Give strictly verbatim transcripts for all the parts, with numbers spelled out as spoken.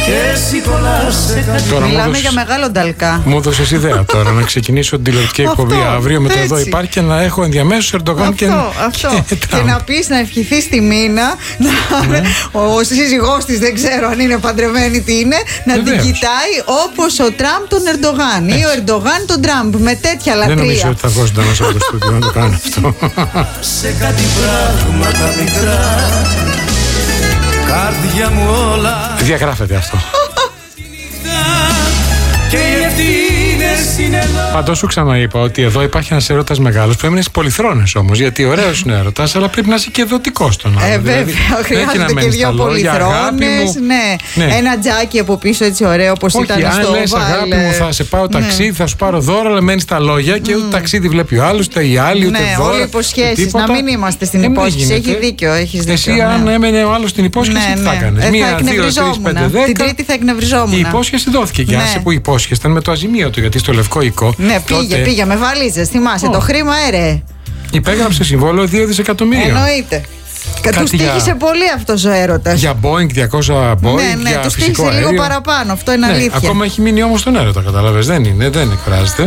Μιλάμε για μεγάλο νταλκά. Μου έδωσες ιδέα τώρα να ξεκινήσω την τηλεοπτική εκπομπή αύριο με το Εδώ Υπάρχει και να έχω ενδιαμέσως Ερντογάν και, αυτό. Και, και να πεις, να ευχηθείς τη Μίνα, ναι. Ο σύζυγός της, δεν ξέρω αν είναι παντρεμένη τι είναι, να Βεβαίως. την κοιτάει όπως ο Τραμπ τον Ερντογάν ή ο Ερντογάν τον Τραμπ, με τέτοια λατρεία. Δεν νομίζω ότι θα βγω ζωντανός από το στούντιο να το κάνω αυτό. Σε κάτι πράγματα μικρά, καρδιά μου όλα. Διαγράφεται αυτό. Παντός σου ξαναείπα ότι εδώ υπάρχει ένας έρωτας μεγάλος που έμεινε στις πολυθρόνες όμως. Γιατί ωραίος είναι έρωτας, αλλά πρέπει να είσαι και δοτικός στον άλλο. Ε, βέβαια, δηλαδή, χρειάζεται και δύο πολυθρόνες. Ναι. Ναι. Ένα τζάκι από πίσω έτσι ωραίο όπως ήταν στο αν λες αγάπη μου, θα σε πάω ταξίδι, ναι. θα σου πάρω δώρο, αλλά μένεις στα λόγια και ούτε mm. ταξίδι βλέπει ο άλλος, ούτε η άλλη, ούτε ναι, δώρο. Όλοι υποσχέσεις. Να μην είμαστε στην υπόσχεση. Έχει δίκιο. Εσύ, αν έμενε ο άλλος στην υπόσχεση, τι θα έκανες? Μία, δύο, τρεις, πέντε, δέκα. Την Τρίτη θα εκνευριζόμουν. Η υπόσχεση δόθηκε. Για άσε που η υπόσχεση ήταν με το αζημίο του, γιατί στο Λευκό Οίκο. Ναι, πήγε, πήγε με βαλίζες. Θυμάσαι το χρήμα, έρε. Υπέγραψε συμβόλαιο δύο δισεκατομμύρια. Εννοείται. Του στοίχησε για... πολύ αυτός ο έρωτας. Για Boeing διακόσια Boeing. Ναι, ναι, για του στοίχησε λίγο παραπάνω. Αυτό είναι ναι, αλήθεια. Ακόμα έχει μείνει όμως τον έρωτα, καταλαβες. Δεν είναι, δεν εκφράζεται.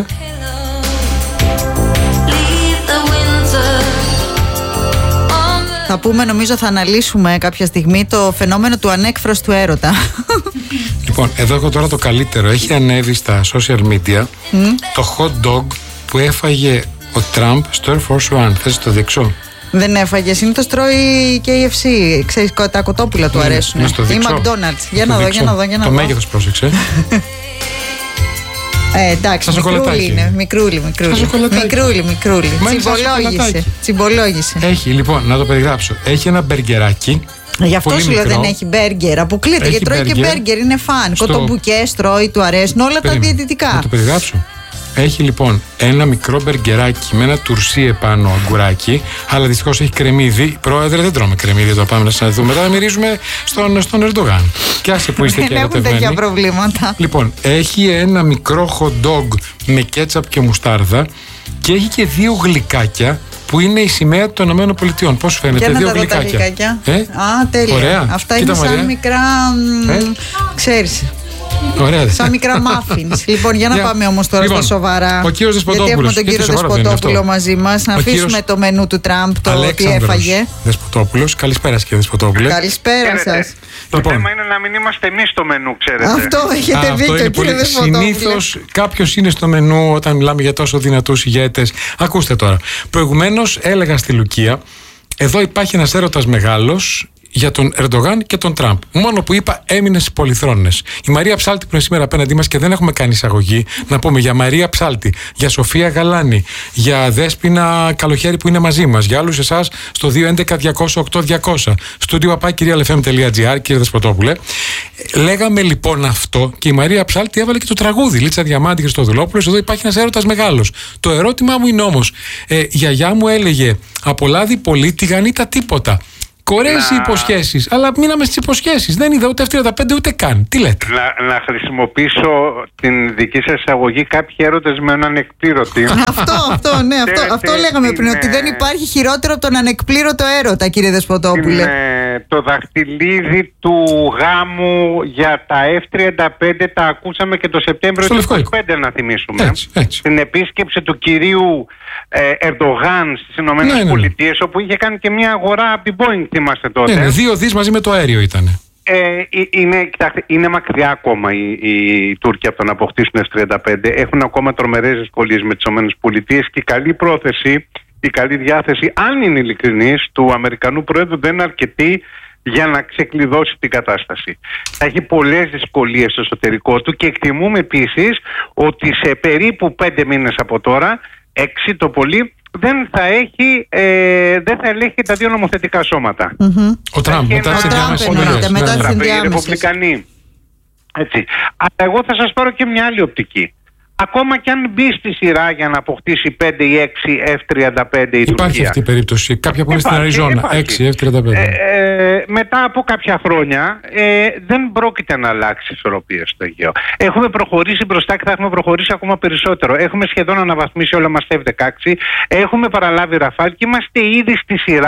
Θα πούμε, νομίζω θα αναλύσουμε κάποια στιγμή το φαινόμενο του ανέκφραστου έρωτα. Λοιπόν, εδώ έχω τώρα το καλύτερο. Έχει ανέβει στα social media mm. το hot dog που έφαγε ο Τραμπ στο Air Force One. Θες να το δείξω? Δεν έφαγε, συνήθως τρώει κέι εφ σι. Ξέρεις, τα κοτόπουλα του αρέσουν. Ή McDonald's. Για να δω, για να δω, για να το δω. Το μέγεθος πρόσεξε. Ε, εντάξει, μικρούλι είναι. Μικρούλι, μικρούλι. Μικρούλι, μικρούλι. Τσιμπολόγησε. Τσιμπολόγησε. Έχει, λοιπόν, να το περιγράψω. Έχει ένα μπεργκεράκι. Γι' αυτό σου λέω δεν έχει μπέργκερ. Αποκλείται, γιατί τρώει και μπέργκερ, είναι φαν. Στο... Κοτομπουκές τρώει, του αρέσουν όλα Περίμενε. τα διαιτητικά. Να το περιγράψω. Έχει λοιπόν ένα μικρό μπεργκεράκι με ένα τουρσί επάνω αγκουράκι, αλλά δυστυχώς έχει κρεμμύδι. Πρόεδρε, δεν τρώμε κρεμμύδι, το πάμε να συναντηθούμε. Μετά μυρίζουμε στον, στον Ερντογάν. Και άσε που είστε και ερωτευμένοι. Δεν έχουν τέτοια προβλήματα. Λοιπόν, έχει ένα μικρό hot dog με κέτσαπ και μουστάρδα και έχει και δύο γλυκάκια που είναι η σημαία των ΗΠΑ. Πώς φαίνεται, για δύο να γλυκάκια. Ε? Α, τέλεια. Ωραία. Αυτά Κοίτα, είναι σαν Μαρία. μικρά. Ε? Ξέρεις. Ωραία. Σαν μικρά μάφινς. Λοιπόν, για να yeah. πάμε όμως τώρα λοιπόν, στα σοβαρά. Ο κύριος Δεσποτόπουλος. Γιατί έχουμε τον κύριο Δεσποτόπουλο μαζί μας. Να ο αφήσουμε κύριος... το μενού του Τραμπ, το ότι έφαγε. Δεσποτόπουλος. Καλησπέρα, κύριε Δεσποτόπουλε. Καλησπέρα σας. Το λοιπόν, θέμα είναι να μην είμαστε εμείς στο μενού, ξέρετε. Αυτό έχετε δίκιο, κύριε Δεσποτόπουλε. Συνήθως κάποιος είναι στο μενού όταν μιλάμε για τόσο δυνατούς ηγέτες. Ακούστε τώρα. Προηγουμένως έλεγα στη Λουκία, εδώ υπάρχει ένας έρωτας μεγάλος για τον Ερντογάν και τον Τραμπ. Μόνο που είπα έμεινε στις πολυθρόνες. Η Μαρία Ψάλτη που είναι σήμερα απέναντί μας και δεν έχουμε κάνει εισαγωγή, να πούμε για Μαρία Ψάλτη, για Σοφία Γαλάνη, για Δέσποινα Καλοχέρη που είναι μαζί μας, για όλους εσάς στο δύο έντεκα διακόσια οκτώ διακόσια, στούντιο παπάκι κυριαλεφέμ τελεία τζι άρ, κύριε Δεσποτόπουλε. Λέγαμε λοιπόν αυτό και η Μαρία Ψάλτη έβαλε και το τραγούδι. Λίτσα Διαμάντη, Χριστοδουλόπουλος, εδώ υπάρχει ένας έρωτας μεγάλος. Το ερώτημά μου είναι όμως, ε, η γιαγιά μου έλεγε από λάδι πολύ τηγανίτα τίποτα. Κορές οι υποσχέσεις, αλλά μείναμε στις υποσχέσεις. Δεν είδα ούτε εφ τριάντα πέντε ούτε καν. Τι λέτε? Να, να χρησιμοποιήσω την δική σας εισαγωγή κάποιοι έρωτες με έναν εκπλήρωτη. αυτό, αυτό, ναι, αυτό, αυτό λέγαμε πριν, ότι δεν υπάρχει χειρότερο από τον ανεκπλήρωτο έρωτα, κύριε Δεσποτόπουλε. Είναι το δαχτυλίδι του γάμου για τα εφ τριάντα πέντε, τα ακούσαμε και το Σεπτέμβριο του είκοσι πέντε, να θυμίσουμε. Έτσι, έτσι. Την επίσκεψη του κυρίου ε, Ερντογάν στις Ηνωμένες ναι, ναι, ναι. Πολιτείες, όπου είχε κάνει και μια αγορά από την Boeing, θυμάστε τότε. Ναι, ναι, δύο δις μαζί με το αέριο ήτανε. Ε, είναι, κοιτάξτε, είναι μακριά ακόμα οι, οι Τούρκοι από το να αποκτήσουν εφ τριάντα πέντε. Έχουν ακόμα τρομερές δυσκολίες με τις ΗΠΑ και η καλή πρόθεση, η καλή διάθεση, αν είναι ειλικρινής, του Αμερικανού Προέδρου δεν είναι αρκετή για να ξεκλειδώσει την κατάσταση. Θα έχει πολλές δυσκολίες στο εσωτερικό του και εκτιμούμε επίσης ότι σε περίπου πέντε μήνες από τώρα, έξι το πολύ, δεν θα έχει, ε, δεν θα ελέγχει τα δύο νομοθετικά σώματα. Mm-hmm. Ο Τραμπ, μετά τις ενδιάμεσες. Οι Ρεπουμπλικανοί. Έτσι. Αλλά εγώ θα σας πάρω και μια άλλη οπτική. Ακόμα και αν μπει στη σειρά για να αποκτήσει πέντε ή έξι εφ τριάντα πέντε η υπάρχει Τουρκία. Αυτή η περίπτωση. Κάποια που είναι στην Αριζόνα. έξι εφ τριάντα πέντε. Ε, ε, μετά από κάποια χρόνια ε, δεν πρόκειται να αλλάξει ισορροπίες στο Αιγαίο. Έχουμε προχωρήσει μπροστά και θα έχουμε προχωρήσει ακόμα περισσότερο. Έχουμε σχεδόν αναβαθμίσει όλα μας τα εφ δεκαέξι. Έχουμε παραλάβει Ραφάλ και είμαστε ήδη στη σειρά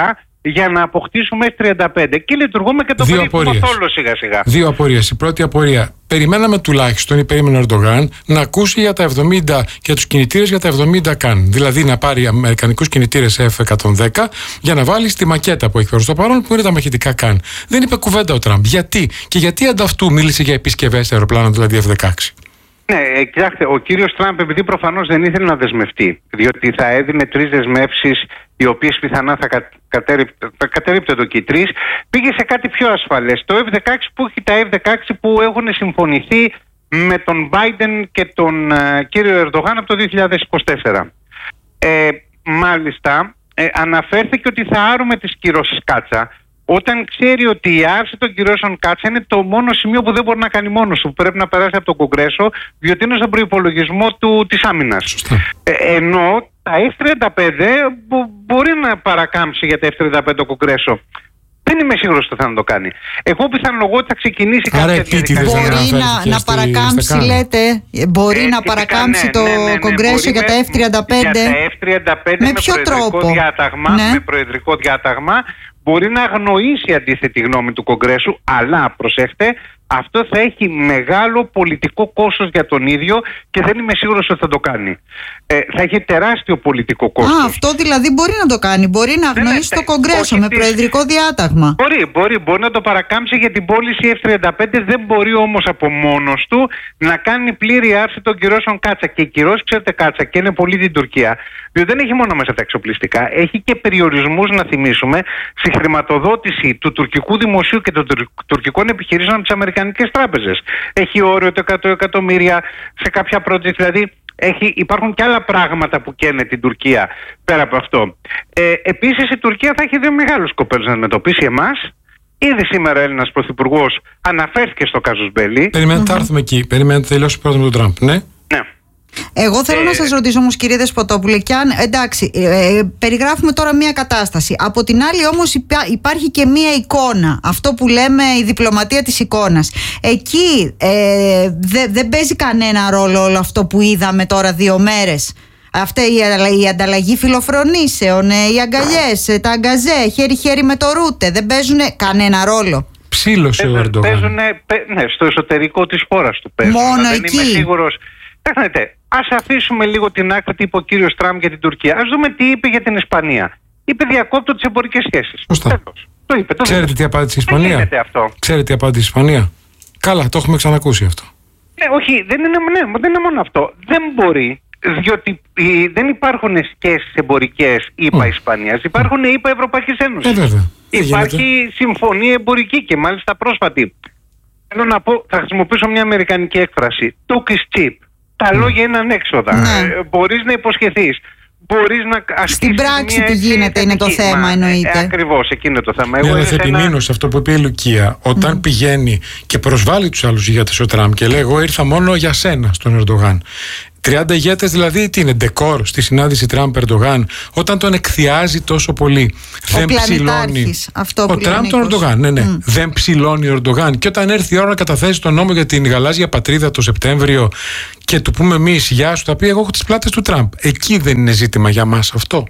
για να αποκτήσουμε εφ τριάντα πέντε και λειτουργούμε και το περίπου μοθόλο σιγά σιγά. Δύο απορίες. Η πρώτη απορία. Περιμέναμε τουλάχιστον, ή περίμενε ο Ερντογάν, να ακούσει για τα εβδομήντα και τους κινητήρες για τα εβδομήντα καν. Δηλαδή να πάρει αμερικανικούς κινητήρες εφ εκατόν δέκα για να βάλει στη μακέτα που έχει προς το παρόν, που είναι τα μαχητικά καν. Δεν είπε κουβέντα ο Τραμπ. Γιατί? Και γιατί ανταυτού μίλησε για επισκευές αεροπλάνων, δηλαδή εφ δεκαέξι. Ναι, κοιτάξτε, ο κύριος Τραμπ, επειδή προφανώς δεν ήθελε να δεσμευτεί, διότι θα έδινε τρεις δεσμεύσεις, οι οποίες πιθανά θα, κα, θα κατερρίπτονται και οι τρεις, πήγε σε κάτι πιο ασφαλές. Το εφ δεκαέξι που έχει τα εφ δεκαέξι που έχουν συμφωνηθεί με τον Biden και τον uh, κύριο Ερντογάν από το δύο χιλιάδες είκοσι τέσσερα. Ε, μάλιστα, ε, αναφέρθηκε ότι θα άρουμε τις κυρώσεις Κάτσα, όταν ξέρει ότι η άρση των κυρώσεων Κάτσα είναι το μόνο σημείο που δεν μπορεί να κάνει μόνος του, που πρέπει να περάσει από το Κογκρέσο, διότι είναι στον προϋπολογισμό του, της άμυνας. Ε, ενώ τα εφ τριάντα πέντε μπο, μπορεί να παρακάμψει για τα εφ τριάντα πέντε το Κογκρέσο. Δεν είμαι σίγουρος ότι θα το κάνει. Εγώ πιθανολογώ ότι θα ξεκινήσει Άρα, κάποια διαδικασία. Μπορεί να, να παρακάμψει, λέτε, μπορεί ε, να παρακάμψει ναι, το ναι, ναι, ναι, Κογκρέσο για τα εφ τριάντα πέντε. Για τα εφ τριάντα πέντε με, με ποιο προεδρικό τρόπο? Διάταγμα, Ναι. με προεδρικό διάταγμα. Μπορεί να αγνοήσει αντίθετη γνώμη του Κογκρέσου, αλλά προσέχτε, αυτό θα έχει μεγάλο πολιτικό κόστος για τον ίδιο και δεν είμαι σίγουρος ότι θα το κάνει. Ε, θα έχει τεράστιο πολιτικό κόστος. Α, αυτό δηλαδή μπορεί να το κάνει. Μπορεί να αγνοήσει το Κογκρέσο με προεδρικό διάταγμα. Μπορεί, μπορεί, μπορεί να το παρακάμψει για την πώληση εφ τριάντα πέντε, δεν μπορεί όμως από μόνος του να κάνει πλήρη άρση των κυρώσεων Κάτσα. Και οι κυρώσεις, ξέρετε, Κάτσα, και είναι πολύ την Τουρκία, διότι δεν έχει μόνο μέσα τα εξοπλιστικά, έχει και περιορισμούς, να θυμίσουμε, στη χρηματοδότηση του τουρκικού δημοσίου και των τουρκικών επιχειρήσεων από τις αμερικανικές τράπεζες. Έχει όριο το εκατό εκατομμύρια σε κάποια project, δηλαδή. Έχει, υπάρχουν και άλλα πράγματα που καίνε την Τουρκία πέρα από αυτό. Ε, επίσης η Τουρκία θα έχει δύο μεγάλους κοπέλους να αντιμετωπίσει εμάς. Ήδη σήμερα ο Έλληνας Πρωθυπουργός αναφέρθηκε στο κάζους μπέλι. Περιμένετε, mm-hmm. θα έρθουμε εκεί. Περιμένετε, τελειώσει πρώτα με τον Τραμπ. Ναι. Ναι. Εγώ θέλω ε, να σας ρωτήσω όμως, κύριε Δεσποτόπουλε, και αν, εντάξει, ε, ε, περιγράφουμε τώρα μια κατάσταση. Από την άλλη όμως υπά, υπάρχει και μια εικόνα, αυτό που λέμε η διπλωματία της εικόνας. Εκεί ε, δεν δε παίζει κανένα ρόλο όλο αυτό που είδαμε τώρα δύο μέρες. Αυτή η, η ανταλλαγή φιλοφρονήσεων, οι αγκαλιές, τα αγκαζέ, χέρι-χέρι με το ρούτε, δεν παίζουν κανένα ρόλο. Ψήλωσε ο Ερντογάν. Παίζουν, ναι, στο εσωτερικό της χώρας του παίζουν. Μόνο δεν εκεί. Είμαι σίγουρος. Τέχνετε, ας αφήσουμε λίγο την άκρη τι είπε ο κύριος Τραμπ για την Τουρκία. Ας δούμε τι είπε για την Ισπανία. Είπε διακόπτω τις εμπορικές σχέσεις. Σωστά. Το είπε. Το Ξέρετε τι απάντησε η Ισπανία? Δεν αυτό. Ξέρετε τι απάντησε η Ισπανία? Καλά, το έχουμε ξανακούσει αυτό. Ναι, όχι, δεν είναι, ναι, δεν είναι μόνο αυτό. Δεν μπορεί, διότι ε, δεν υπάρχουν σχέσεις εμπορικές ΗΠΑ Ισπανίας. Υπάρχουν ΗΠΑ Ευρωπαϊκής Ένωσης. Ε, βέβαια. Υπάρχει συμφωνία εμπορική και μάλιστα πρόσφατη. Θέλω να πω, θα χρησιμοποιήσω μια αμερικανική έκφραση. Talk is cheap. Τα λόγια είναι ανέξοδα. Ναι. Ε, μπορείς να υποσχεθείς. Μπορείς να ασκήσεις. Στην πράξη τι γίνεται είναι το θέμα, Μα, εννοείται. Ε, ακριβώς, εκείνο είναι το θέμα. Ναι, Εγώ αλλά θα επιμείνω ένα... σε αυτό που είπε η Λουκία. Όταν mm. πηγαίνει και προσβάλλει τους άλλους ηγέτες ο Τραμπ και λέει: εγώ ήρθα μόνο για σένα στον Ερντογάν. τριάντα ηγέτες δηλαδή, τι είναι, ντεκόρ στη συνάντηση Τραμπ-Ερντογάν, όταν τον εκθιάζει τόσο πολύ. Ο δεν ψηλώνει. Αυτό που ο Τραμπ τον Ερντογάν, ναι, ναι. Mm. Δεν ψηλώνει ο Ερντογάν. Και όταν έρθει η ώρα να καταθέσει τον νόμο για την γαλάζια πατρίδα το Σεπτέμβριο και του πούμε εμείς γεια σου, θα πει: εγώ έχω τις πλάτες του Τραμπ. Εκεί δεν είναι ζήτημα για μας αυτό.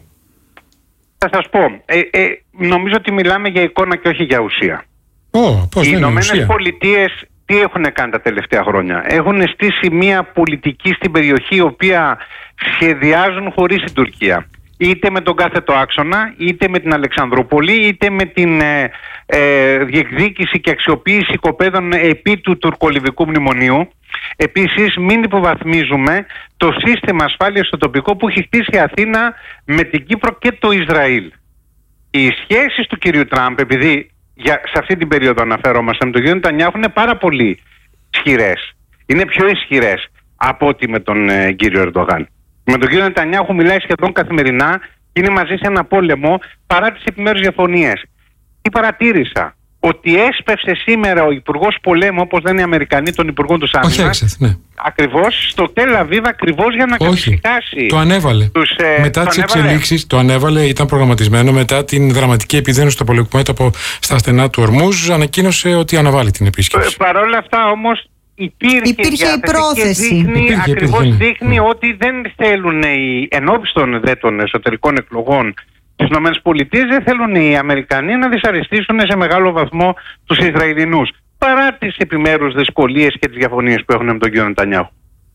Θα σας πω. Ε, ε, νομίζω ότι μιλάμε για εικόνα και όχι για ουσία. Oh, πώς οι δεν είναι ουσία? Ηνωμένες Πολιτείες τι έχουν κάνει τα τελευταία χρόνια? Έχουν στήσει μια πολιτική στην περιοχή η οποία σχεδιάζουν χωρίς την Τουρκία. Είτε με τον κάθετο άξονα, είτε με την Αλεξανδρούπολη, είτε με την ε, ε, διεκδίκηση και αξιοποίηση οικοπαίδων επί του τουρκολιβικού μνημονίου. Επίσης, μην υποβαθμίζουμε το σύστημα ασφάλειας στο τοπικό που έχει χτίσει η Αθήνα με την Κύπρο και το Ισραήλ. Οι σχέσεις του κυρίου Τραμπ, επειδή για, σε αυτή την περίοδο αναφέρομαστε, με τον κύριο Νετανιάχου είναι πάρα πολύ ισχυρές. Είναι πιο ισχυρές από ό,τι με τον ε, κύριο Ερντογάν. Με τον κύριο Νετανιάχου μιλάει σχεδόν καθημερινά και είναι μαζί σε ένα πόλεμο παρά τις επιμέρους διαφωνίες. Τι παρατήρησα? Ότι έσπευσε σήμερα ο Υπουργός Πολέμου, όπως λένε οι Αμερικανοί, των Υπουργών του Άμυνας. Όχι, έξεθ, ναι. Ακριβώς στο Τελ Αβίβ, ακριβώς για να καθησυχάσει. Το ανέβαλε. Τους, ε, μετά τις εξελίξεις, το ανέβαλε, ήταν προγραμματισμένο. Μετά την δραματική επιδείνωση του πολεμικού μέτωπο στα στενά του Ορμούζ, ανακοίνωσε ότι αναβάλει την επίσκεψη. Ε, Παρ' όλα αυτά όμως υπήρχε, υπήρχε η πρόθεση. Και δείχνει, υπήρχε, ακριβώς υπήρχε, δείχνει ναι. ότι δεν θέλουν οι ενώπιστων δε των εσωτερικών εκλογών Στις ΗΠΑ δεν θέλουν οι Αμερικανοί να δυσαρεστήσουν σε μεγάλο βαθμό τους Ισραηλινούς, παρά τις επιμέρους δυσκολίες και τις διαφωνίες που έχουν με τον κύριο Νετανιάχου.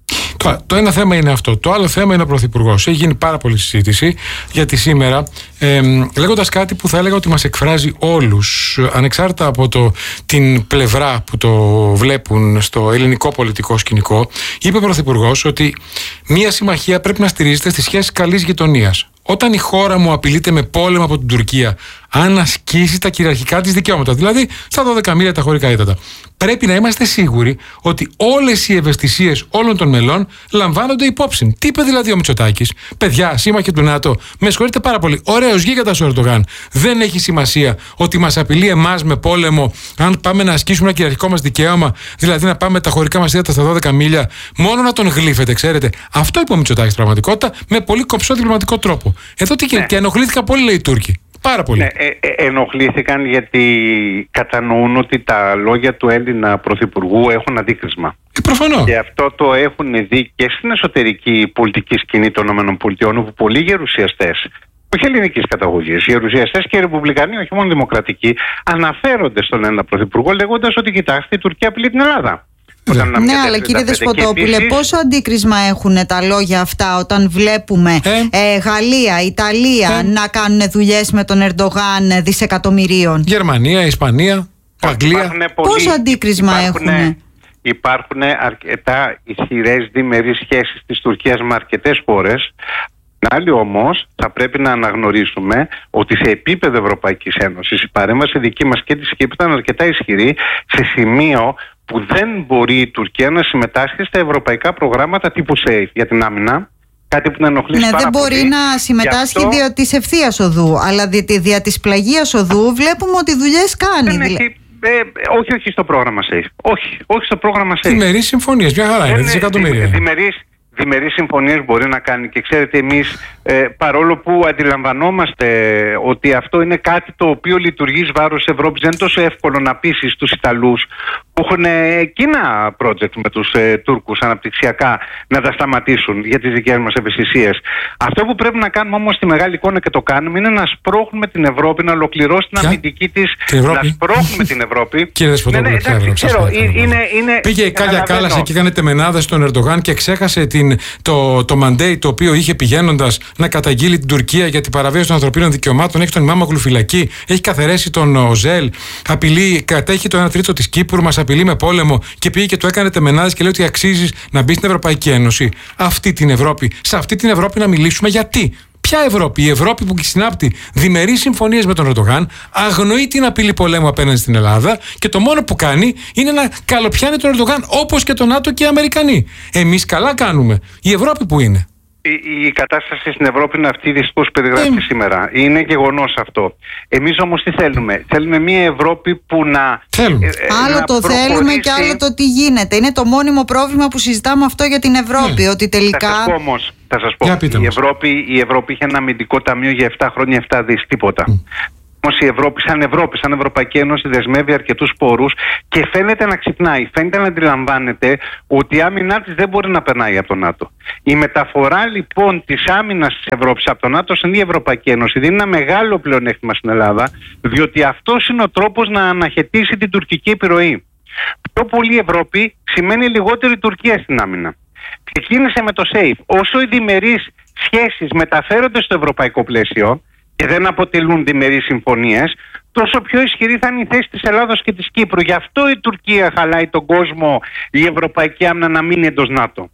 Το ένα θέμα είναι αυτό. Το άλλο θέμα είναι ο Πρωθυπουργός. Έχει γίνει πάρα πολλή συζήτηση, γιατί σήμερα, ε, λέγοντας κάτι που θα έλεγα ότι μας εκφράζει όλους, ανεξάρτητα από το, την πλευρά που το βλέπουν στο ελληνικό πολιτικό σκηνικό, είπε ο Πρωθυπουργός ότι μία συμμαχία πρέπει να στηρίζεται στις σχέσεις καλής γειτονίας. Όταν η χώρα μου απειλείται με πόλεμο από την Τουρκία, αν ασκήσει τα κυριαρχικά της δικαιώματα, δηλαδή στα δώδεκα μίλια τα χωρικά ύδατα, πρέπει να είμαστε σίγουροι ότι όλες οι ευαισθησίες όλων των μελών λαμβάνονται υπόψη. Τι είπε δηλαδή ο Μητσοτάκης? Παιδιά, σύμμαχοι του ΝΑΤΟ, με συγχωρείτε πάρα πολύ, ωραίος γίγαντας ο Ερντογάν. Δεν έχει σημασία ότι μας απειλεί εμάς με πόλεμο, αν πάμε να ασκήσουμε ένα κυριαρχικό μας δικαίωμα, δηλαδή να πάμε τα χωρικά μας ύδατα στα δώδεκα μίλια, μόνο να τον γλύφετε, ξέρετε. Αυτό είπε ο Μητσοτάκης πραγματικότητα, με πολύ κομψό διπλωματικό τρόπο. Εδώ τι γίνεται, ναι. Και ενοχλήθηκαν πολύ, λέει οι Τούρκοι. Πάρα πολύ. Ναι, ε, ε, ενοχλήθηκαν γιατί κατανοούν ότι τα λόγια του Έλληνα Πρωθυπουργού έχουν αντίκρισμα. Ε, προφανώς. Και αυτό το έχουν δει και στην εσωτερική πολιτική σκηνή των ΗΠΑ, όπου πολλοί γερουσιαστές, όχι ελληνικής καταγωγής, γερουσιαστές και ρεπουμπλικανοί, όχι μόνο δημοκρατικοί, αναφέρονται στον Έλληνα Πρωθυπουργό λέγοντας ότι κοιτάξτε, η Τουρκία απειλεί την Ελλάδα. Ναι, αλλά κύριε Δεσποτόπουλε, επίσης... πόσο αντίκρισμα έχουν τα λόγια αυτά όταν βλέπουμε ε? Ε, Γαλλία, Ιταλία ε? να κάνουν δουλειές με τον Ερντογάν δισεκατομμυρίων? Γερμανία, Ισπανία, Αγγλία. Πόσο αντίκρισμα έχουν? Υπάρχουν αρκετά ισχυρές διμερείς σχέσεις της Τουρκίας με αρκετές χώρες. Άλλοι όμως θα πρέπει να αναγνωρίσουμε ότι σε επίπεδο Ευρωπαϊκής Ένωσης η παρέμβαση δική μας και της Κύπρου ήταν αρκετά ισχυρή, σε σημείο που δεν μπορεί η Τουρκία να συμμετάσχει στα ευρωπαϊκά προγράμματα τύπου SAFE για την άμυνα. Κάτι που να ενοχλήσει ναι, πάρα δεν μπορεί πολύ. να συμμετάσχει αυτό... δια της ευθείας οδού, αλλά δια, δια της πλαγίας οδού βλέπουμε ότι δουλειές κάνει. Δεν έχει, ε, όχι, όχι στο πρόγραμμα SAFE. Όχι, όχι στο πρόγραμμα SAFE. Διμερείς συμφωνίες, μια χαρά είναι, δισεκατομμύρια. Διμερείς Διμερείς συμφωνίες μπορεί να κάνει, και ξέρετε εμείς ε, παρόλο που αντιλαμβανόμαστε ότι αυτό είναι κάτι το οποίο λειτουργεί εις βάρος Ευρώπης, δεν είναι τόσο εύκολο να πείσεις τους Ιταλούς που έχουν εκείνα project με τους ε, Τούρκους αναπτυξιακά να τα σταματήσουν για τις δικές μας ευαισθησίες. Αυτό που πρέπει να κάνουμε όμως στη μεγάλη εικόνα, και το κάνουμε, είναι να σπρώχνουμε την Ευρώπη να ολοκληρώσει την αμυντική της, να σπρώχνουμε την Ευρώπη. Κύριε Δεσποτόπουλε, ναι, ναι, ξέρω, είναι, είναι, πήγε η Κάλια Κάλας και έκανε τεμενάδες στον Ερντογάν και ξέχασε την το, το mandate το οποίο είχε πηγαίνοντας να καταγγείλει την Τουρκία για την παραβίαση των ανθρωπίνων δικαιωμάτων. Έχει τον Ημάμογλου φυλακή, έχει καθαρέσει τον Οζέλ, απειλεί, κατέχει το ένα τρίτο της Κύπρου, μας απειλεί με πόλεμο, και πήγε και του έκανε τεμενάδες και λέει ότι αξίζει να μπει στην Ευρωπαϊκή Ένωση. Αυτή την Ευρώπη, σε αυτή την Ευρώπη να μιλήσουμε γιατί? Ποια Ευρώπη? Η Ευρώπη που συνάπτει διμερείς συμφωνίες με τον Ερντογάν, αγνοεί την απειλή πολέμου απέναντι στην Ελλάδα και το μόνο που κάνει είναι να καλοπιάνει τον Ερντογάν, όπως και τον ΝΑΤΟ και οι Αμερικανοί. Εμείς καλά κάνουμε. Η Ευρώπη που είναι? Η, η κατάσταση στην Ευρώπη είναι αυτή δυστυχώς περιγράφει ε... σήμερα. Είναι γεγονός αυτό. Εμείς όμως τι θέλουμε? Θέλουμε μια Ευρώπη που να... Θέλουμε. Ε, άλλο να το προχωρήσει... θέλουμε και άλλο το τι γίνεται. Είναι το μόνιμο πρόβλημα που συζητάμε αυτό για την Ευρώπη. Ναι. Ότι τελικά... Θα σας πω όμως, θα σας πω. Η Ευρώπη, η Ευρώπη είχε ένα αμυντικό ταμείο για επτά χρόνια, επτά δις, τίποτα. Mm. Όμως η Ευρώπη, σαν Ευρώπη, σαν Ευρωπαϊκή Ένωση, δεσμεύει αρκετούς πόρους και φαίνεται να ξυπνάει. Φαίνεται να αντιλαμβάνεται ότι η άμυνά της δεν μπορεί να περνάει από το ΝΑΤΟ. Η μεταφορά λοιπόν της άμυνας της Ευρώπης από το ΝΑΤΟ στην Ευρωπαϊκή Ένωση δίνει ένα μεγάλο πλεονέκτημα στην Ελλάδα, διότι αυτός είναι ο τρόπος να αναχαιτήσει την τουρκική επιρροή. Πιο πολύ Ευρώπη σημαίνει λιγότερη Τουρκία στην άμυνα. Ξεκίνησε με το SAFE. Όσο οι διμερείς σχέσεις μεταφέρονται στο ευρωπαϊκό πλαίσιο και δεν αποτελούν διμερείς συμφωνίες, τόσο πιο ισχυρή θα είναι η θέση της Ελλάδος και της Κύπρου. Γι' αυτό η Τουρκία χαλάει τον κόσμο, η ευρωπαϊκή άμυνα να μείνει εντός ΝΑΤΟ.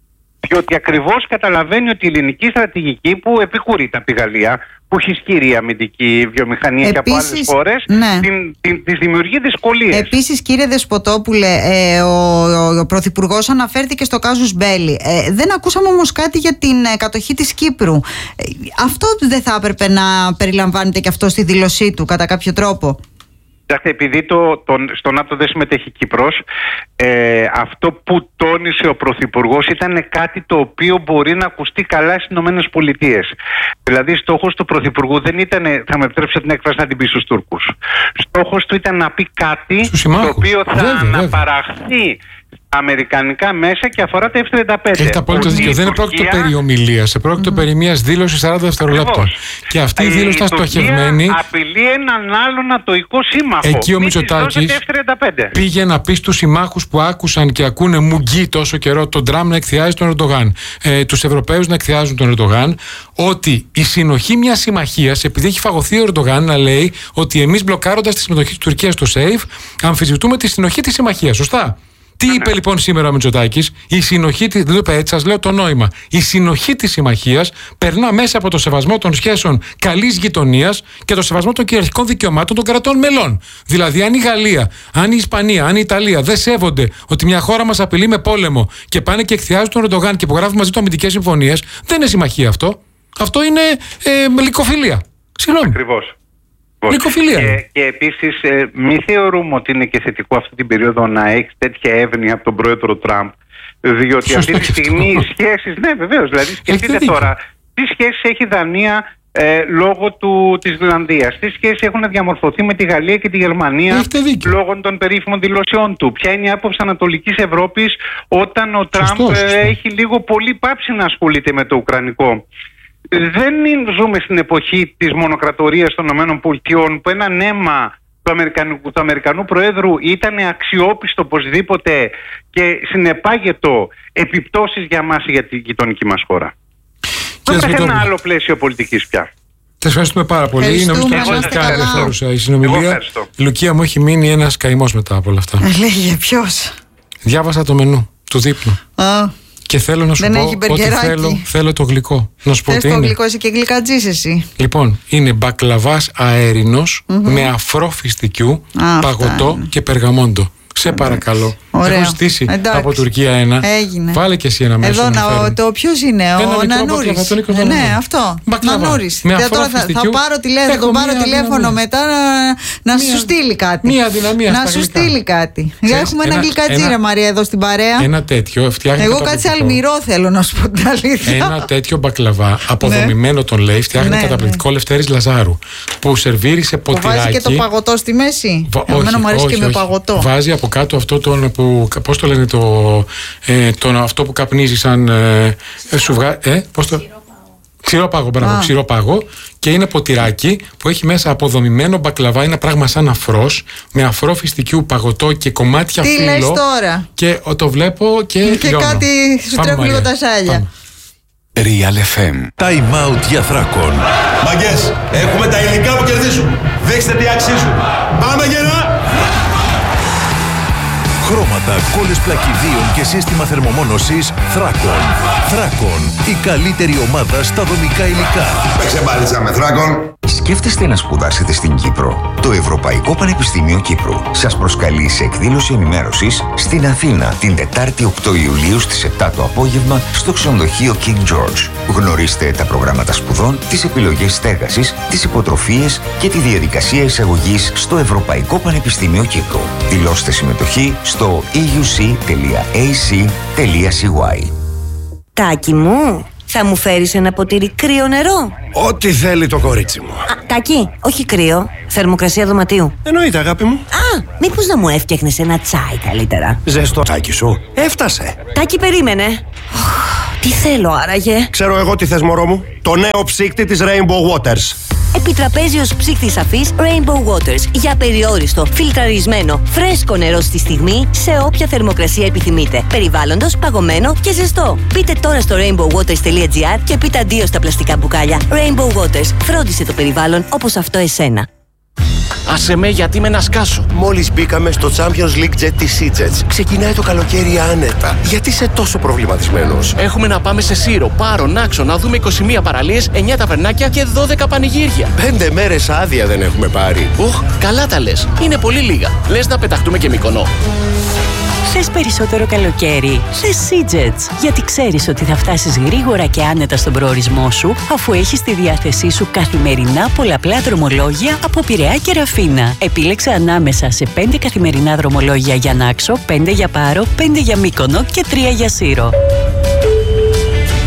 Διότι ακριβώς καταλαβαίνει ότι η ελληνική στρατηγική, που επικουρείται από τη Γαλλία, που έχει ισχυρή αμυντική βιομηχανία, επίσης, και από άλλες χώρες, ναι, την, την, της δημιουργεί δυσκολίες. Επίσης, κύριε Δεσποτόπουλε, ε, ο, ο, ο Πρωθυπουργός αναφέρθηκε στο κάζους Μπέλι. Ε, δεν ακούσαμε όμως κάτι για την ε, κατοχή της Κύπρου. Ε, αυτό δεν θα έπρεπε να περιλαμβάνεται και αυτό στη δήλωσή του κατά κάποιο τρόπο? Επειδή το, το, στο ΝΑΤΟ δεν συμμετέχει Κύπρος, ε, αυτό που τόνισε ο Πρωθυπουργός ήταν κάτι το οποίο μπορεί να ακουστεί καλά στις Ηνωμένες Πολιτείες. Δηλαδή στόχος του Πρωθυπουργού δεν ήταν, θα με επιτρέψετε την έκφραση, να την πει στους Τούρκους. Στόχος του ήταν να πει κάτι το οποίο θα βέβαια, αναπαραχθεί βέβαια. αμερικανικά μέσα και αφορά τα εφ τριάντα πέντε. Έχετε απόλυτο δίκιο. Δεν πρόκειται περί ομιλίας, πρόκειται mm. περί μιας δήλωσης σαράντα δευτερολέπτων. Και αυτή η δήλωση ήταν στοχευμένη. Απειλεί έναν άλλον ατοϊκό σύμμαχο. Εκεί ο Μητσοτάκης πήγε να πει στους συμμάχους που άκουσαν και ακούνε μουγγί τόσο καιρό τον Τραμπ να εκθιάζει τον Ερντογάν, ε, τους Ευρωπαίους να εκθιάζουν τον Ερντογάν, ότι η συνοχή μιας συμμαχίας, επειδή έχει φαγωθεί ο Ερντογάν να λέει ότι εμείς μπλοκάροντας τη συμμετοχή της Τουρκίας στο ΣΕΙΦ, αμφισβητούμε τη συνοχή της συμμαχίας. Σωστά. Τι είπε λοιπόν σήμερα ο Μητσοτάκης? Η συνοχή της, δεν το είπα έτσι, σας λέω το νόημα. Η συνοχή της συμμαχίας περνά μέσα από το σεβασμό των σχέσεων καλής γειτονίας και το σεβασμό των κυριαρχικών δικαιωμάτων των κρατών μελών. Δηλαδή, αν η Γαλλία, αν η Ισπανία, αν η Ιταλία δεν σέβονται ότι μια χώρα μας απειλεί με πόλεμο και πάνε και εκθιάζουν τον Ερντογάν και υπογράφουν μαζί του αμυντικές συμφωνίες, δεν είναι συμμαχία αυτό. Αυτό είναι ε, λυκοφιλία. Συγγνώμη. Ακριβώς. Και, και επίσης ε, μη θεωρούμε ότι είναι και θετικό αυτή την περίοδο να έχει τέτοια εύνοια από τον πρόεδρο Τραμπ, διότι Σωστό αυτή τη στιγμή οι σχέσεις, ναι βεβαίως, δηλαδή σκεφτείτε τώρα τι σχέσεις έχει η Δανία ε, λόγω του, της Γρυλανδίας, τι σχέσεις έχουν διαμορφωθεί με τη Γαλλία και τη Γερμανία λόγω των περίφημων δηλώσεων του, ποια είναι η άποψη Ανατολικής Ευρώπης όταν ο Τραμπ ε, έχει λίγο πολύ πάψει να ασχολείται με το Ουκρανικό. Δεν ζούμε στην εποχή της μονοκρατορίας των ΗΠΑ που ένα νέμα του Αμερικανού, του Αμερικανού Προέδρου ήταν αξιόπιστο οπωσδήποτε και συνεπάγετο επιπτώσεις για μας για τη γειτονική μας χώρα. Δεν υπάρχει ένα άλλο πλαίσιο πολιτικής πια. Σας ευχαριστούμε πάρα πολύ. Νομίζω ότι ήταν εξαιρετικά ενδιαφέρουσα η συνομιλία. Η Λουκία μου έχει μείνει ένας καημός μετά από όλα αυτά. Λέγε ποιος? Διάβασα το μενού του δείπνου. Α. Και θέλω να σου δεν πω ότι θέλω, θέλω το γλυκό. Να σου πω Θες τι το είναι. γλυκό, είσαι και γλυκατζής εσύ. Λοιπόν, είναι μπακλαβάς αέρινος mm-hmm. με αφρό φιστικιού, Α, παγωτό είναι. και περγαμόντο. Σε παρακαλώ. Έχω ζητήσει Εντάξει. από Τουρκία ένα. Έγινε. Βάλε και εσύ ένα μέσο. Εδώ να, το ποιος είναι, ο Νανούρης. Ε, ναι, αυτό. Νανούρης. Τώρα θα, θα, πάρω τηλέφωνο, θα τον πάρω τηλέφωνο μετά να, να σου στείλει κάτι. Μία δυναμία. Να σου στείλει κάτι. Για έχουμε ένα γλυκατζίρα, Μαρία, εδώ στην παρέα. Ένα τέτοιο φτιάχνει. Εγώ κάτι αλμυρό θέλω να σου πω την αλήθεια. Ένα τέτοιο μπακλαβά αποδομημένο τον λέει φτιάχνει καταπληκτικό Λευτέρης Λαζάρου. Που σερβίρει σε ποτηράκι. Βάζει και το παγωτό στη μέση. Εμένα μου αρέσει και με παγωτό. Βάζει από κάτω αυτό τον που. Πώς το λένε το, ε, το, αυτό που καπνίζει σαν ε, ε, σου βγα, ε, πώς το... Ξηρόπαγο, μπράβο, ξηρόπαγο. Και είναι ποτηράκι που έχει μέσα αποδομημένο μπακλαβά, ένα πράγμα σαν αφρός, με αφρό φιστικιού, παγωτό και κομμάτια φύλλο. Τι λες τώρα? Και το βλέπω και Και λιώνω. Κάτι σου τρέχουν λίγο τα σάλια. Real εφ εμ. Time out για Θράκων. Μαγκές, έχουμε τα υλικά που κερδίζουν. Δείξτε τι αξίζουν. Πάμε γερά! Χρώματα, κόλλες πλακιδίων και σύστημα θερμομόνωσης Θράκων. Θράκων, η καλύτερη ομάδα στα δομικά υλικά. Παίξε μπάλιτσα με Θράκων. Σκέφτεστε να σπουδάσετε στην Κύπρο? Το Ευρωπαϊκό Πανεπιστήμιο Κύπρου σας προσκαλεί σε εκδήλωση ενημέρωσης στην Αθήνα την Τετάρτη οκτώ Ιουλίου στις επτά το απόγευμα στο ξενοδοχείο King George. Γνωρίστε τα προγράμματα σπουδών, τις επιλογές στέγασης, τις υποτροφίες και τη διαδικασία εισαγωγής στο Ευρωπαϊκό Πανεπιστήμιο Κύπρου. Δηλώστε συμμετοχή στο e u c τελεία a c τελεία c y. Τάκη μου, θα μου φέρεις ένα ποτήρι κρύο νερό? Ό,τι θέλει το κορίτσι μου. Α, Τάκη, όχι κρύο, θερμοκρασία δωματίου. Εννοείται, αγάπη μου. Α, μήπως να μου έφτιαχνες ένα τσάι καλύτερα? Ζεστό τσάκι σου. Έφτασε. Τάκη, περίμενε. Τι θέλω άραγε? Ξέρω εγώ τι θες, μωρό μου. Το νέο ψύκτη της Rainbow Waters. Επιτραπέζιος ψύκτης σαφής Rainbow Waters. Για περιόριστο, φιλτραρισμένο, φρέσκο νερό στη στιγμή, σε όποια θερμοκρασία επιθυμείτε. Περιβάλλοντος, παγωμένο και ζεστό. Μπείτε τώρα στο rainbow waters τελεία g r και πείτε αντίο στα πλαστικά μπουκάλια. Rainbow Waters. Φρόντισε το περιβάλλον όπως αυτό εσένα. Άσε με, γιατί με να σκάσω. Μόλις μπήκαμε στο Champions League Jet της EasyJet. Ξεκινάει το καλοκαίρι άνετα. Γιατί είσαι τόσο προβληματισμένος? Έχουμε να πάμε σε Σύρο, Πάρο, Νάξο, να δούμε είκοσι μία παραλίες, εννιά ταβερνάκια και δώδεκα πανηγύρια. Πέντε μέρες άδεια δεν έχουμε πάρει. Ουχ, καλά τα λες. Είναι πολύ λίγα. Λες να πεταχτούμε και Μύκονο? Θες περισσότερο καλοκαίρι? Θες EasyJet. Γιατί ξέρεις ότι θα φτάσεις γρήγορα και άνετα στον προορισμό σου, αφού έχεις στη διάθεσή σου καθημερινά πολλαπλά δρομολόγια από Πειραιά και Ραφίνα. Επίλεξε ανάμεσα σε πέντε καθημερινά δρομολόγια για Νάξο, πέντε για Πάρο, πέντε για Μύκονο και τρία για Σύρο.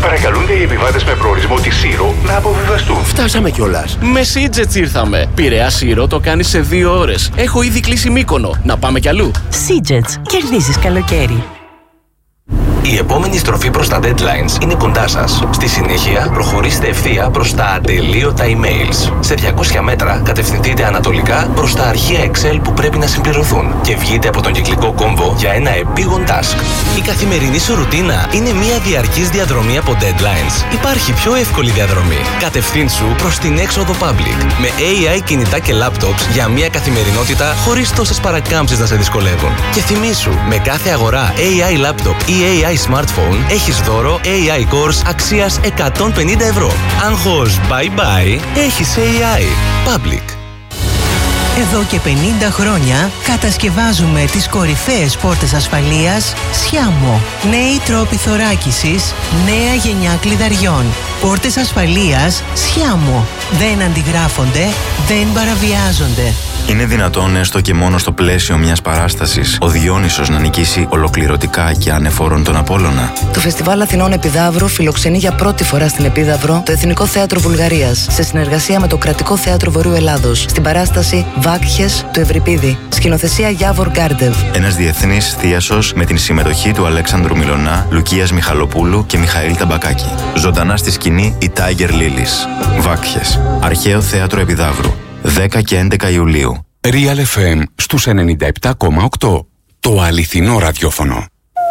Παρακαλούνται οι επιβάτες με προορισμό τη Σύρο να αποβιβαστούν. Φτάσαμε κιόλας. Με Σίτζετς ήρθαμε. Πειραιά Σύρο το κάνει σε δύο ώρες. Έχω ήδη κλείσει Μύκονο. Να πάμε κι αλλού. Σίτζετς. Κερδίζεις καλοκαίρι. Η επόμενη στροφή προς τα deadlines είναι κοντά σας. Στη συνέχεια, προχωρήστε ευθεία προς τα ατελείωτα emails. Σε διακόσια μέτρα, κατευθυνθείτε ανατολικά προς τα αρχεία Excel που πρέπει να συμπληρωθούν και βγείτε από τον κυκλικό κόμβο για ένα επίγον task. Η καθημερινή σου ρουτίνα είναι μια διαρκής διαδρομή από deadlines. Υπάρχει πιο εύκολη διαδρομή. Κατευθύνσου προς την έξοδο public με έι άι κινητά και laptops για μια καθημερινότητα χωρίς τόσες παρακάμψεις να σε δυσκολεύουν. Και θυμήσου, με κάθε αγορά έι άι laptop ή έι άι smartphone έχεις δώρο έι άι Cores αξίας εκατόν πενήντα ευρώ. Άγχος bye bye, έχεις έι άι. Public. Εδώ και πενήντα χρόνια κατασκευάζουμε τις κορυφαίες πόρτες ασφαλείας Σιάμο. Νέοι τρόποι θωράκισης, νέα γενιά κλειδαριών. Πόρτες ασφαλείας Σιάμο. Δεν αντιγράφονται, δεν παραβιάζονται. Είναι δυνατόν έστω και μόνο στο πλαίσιο μιας παράστασης ο Διόνυσος να νικήσει ολοκληρωτικά και ανεφόρον τον Απόλλωνα? Το Φεστιβάλ Αθηνών Επιδαύρου φιλοξενεί για πρώτη φορά στην Επίδαυρο το Εθνικό Θέατρο Βουλγαρίας σε συνεργασία με το Κρατικό Θέατρο Βορείου Ελλάδος στην παράσταση Βάκχες του Ευρυπίδη. Σκηνοθεσία Γιάβορ Γκάρντεβ. Ένας διεθνής θίασος με την συμμετοχή του Αλέξανδρου Μιλωνά, Λουκίας Μιχαλοπούλου και Μιχαήλ Ταμπακάκη. Ζωντανά στη σκηνή η Tiger Lilies. Βάκχες. Αρχαίο Θέατρο Επιδαύρου. δέκα και έντεκα Ιουλίου. Real εφ εμ στους ενενήντα επτά κόμμα οκτώ. Το αληθινό ραδιόφωνο.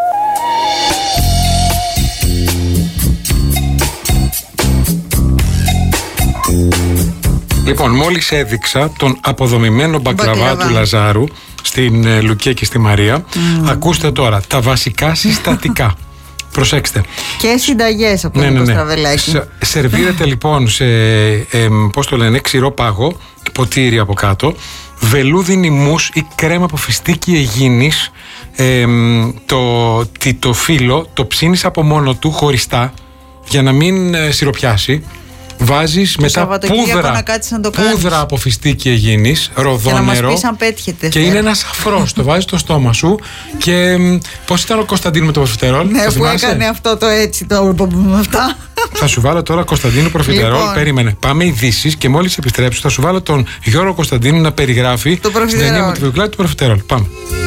Λοιπόν, μόλις έδειξα τον αποδομημένο μπακλαβά, μπακλαβά. του Λαζάρου στην ε, Λουκία και στη Μαρία. Mm. Ακούστε τώρα τα βασικά συστατικά. Προσέξτε. Και συνταγές από ναι, το ναι, ναι. στραβελάκι. Σερβίρεται λοιπόν σε, ε, πώς το λένε, ξηρό πάγο, ποτήρι από κάτω, βελούδινη μους ή κρέμα από φιστίκι αιγίνης. Ε, το, το, το φύλλο το ψήνεις από μόνο του χωριστά για να μην ε, σιροπιάσει. Βάζεις μετά πούδρα, πούδρα από φιστίκι αιγίνης, ροδό νερό. Να μας πεις αν πέτυχετε. Και είναι ένας αφρός. Το βάζεις στο στόμα σου. Και πώς ήταν ο Κωνσταντίνου με το προφιτερόλ? Ναι, που έκανε αυτό το έτσι. Το, αυτά. Θα σου βάλω τώρα Κωνσταντίνου προφιτερόλ. Λοιπόν. Περίμενε. Πάμε ειδήσεις και μόλις επιστρέψω θα σου βάλω τον Γιώργο Κωνσταντίνου να περιγράφει το στην ταινία με τη βιβλιογραφία του προφιτερόλ. Πάμε.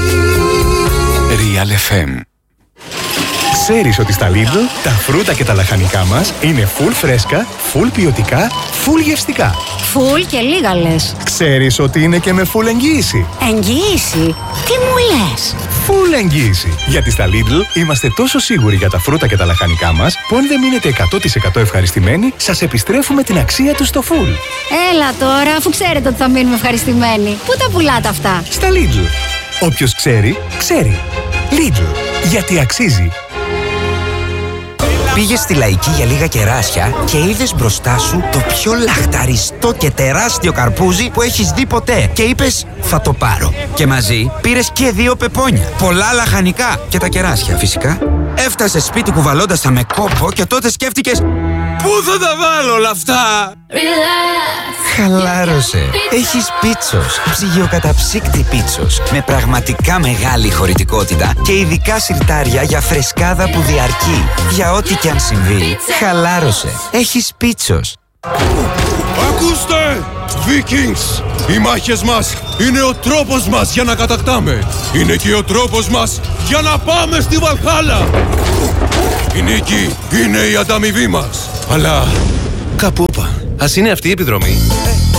Real εφ εμ. Ξέρεις ότι στα Lidl τα φρούτα και τα λαχανικά μας είναι full φρέσκα, full ποιοτικά, full γευστικά. Full και λίγα λες. Ξέρεις ότι είναι και με full εγγύηση. Εγγύηση? Τι μου λες? Full εγγύηση. Γιατί στα Lidl είμαστε τόσο σίγουροι για τα φρούτα και τα λαχανικά μας που αν δεν μείνετε εκατό τοις εκατό ευχαριστημένοι, σας επιστρέφουμε την αξία τους στο full. Έλα τώρα, αφού ξέρετε ότι θα μείνουμε ευχαριστημένοι. Πού τα πουλάτε αυτά? Στα Lidl. Όποιος ξέρει, ξέρει. Lidl. Γιατί αξίζει. Πήγες στη Λαϊκή για λίγα κεράσια και είδες μπροστά σου το πιο λαχταριστό και τεράστιο καρπούζι που έχεις δει ποτέ. Και είπες, θα το πάρω. Και μαζί πήρες και δύο πεπόνια, πολλά λαχανικά και τα κεράσια φυσικά. Έφτασες σπίτι κουβαλώντας τα με κόπο και τότε σκέφτηκες, πού θα τα βάλω όλα αυτά? Χαλάρωσε. Έχεις Πίτσος, ψυγειοκαταψύκτη Πίτσος, με πραγματικά μεγάλη χωρητικότητα και ειδικά σιρτάρια για φρεσκάδα που διαρκεί. Για ό,τι κι αν συμβεί, χαλάρωσε. Έχεις Πίτσος. Ακούστε! Vikings! Οι μάχες μας είναι ο τρόπος μας για να κατακτάμε. Είναι και ο τρόπος μας για να πάμε στη Βαλχάλα. Η νίκη είναι η ανταμοιβή μας. Αλλά κάπου όπα. Ας είναι αυτή η επιδρομή.